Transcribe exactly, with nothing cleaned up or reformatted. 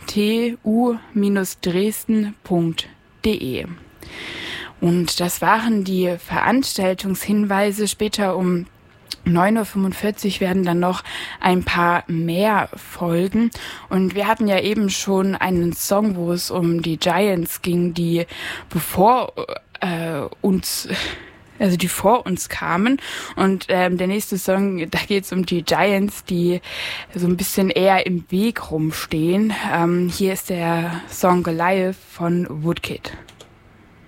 t u Dresden punkt de. Und das waren die Veranstaltungshinweise. Später um neun Uhr fünfundvierzig werden dann noch ein paar mehr folgen. Und wir hatten ja eben schon einen Song, wo es um die Giants ging, die bevor äh, uns... also die vor uns kamen. Und ähm, der nächste Song, da geht es um die Giants, die so ein bisschen eher im Weg rumstehen. Ähm, hier ist der Song Goliath von Woodkid.